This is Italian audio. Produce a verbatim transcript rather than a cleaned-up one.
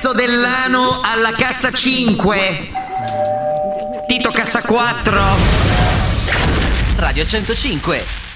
Enzo Dellano alla cassa cinque. Tito cassa quattro. Radio centocinque.